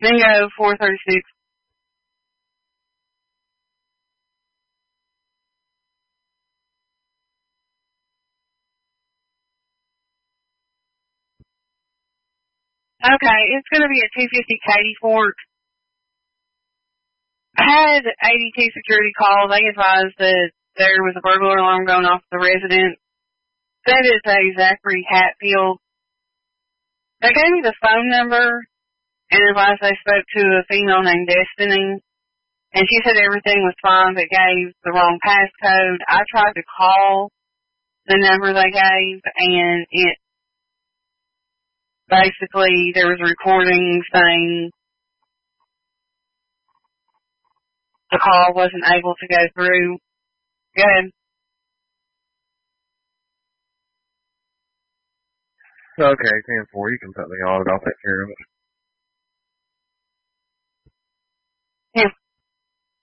Bingo, 436. Okay, it's going to be at 250 Katy Fork. I had 82 security calls. They advised that there was a burglar alarm going off the residence. That is a Zachary Hatfield. They gave me the phone number and advised they spoke to a female named Destiny. And she said everything was fine, but gave the wrong passcode. I tried to call the number they gave, and it basically, there was a recording saying the call wasn't able to go through. Go ahead. Okay, 10-4, you can put me on it. I'll take care of it.